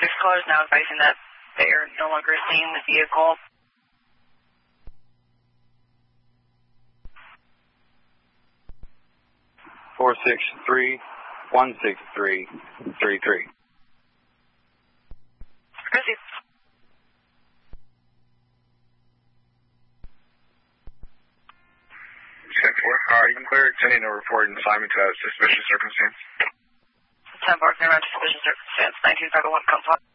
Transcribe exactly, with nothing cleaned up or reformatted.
six callers now advising that they are no longer seeing the vehicle. four six three, one six three, three three. Proceed. ten four, uh, you can clear sending a report and assignment to suspicious circumstance. ten four, clear around suspicious circumstance, nineteen five oh one, comes on.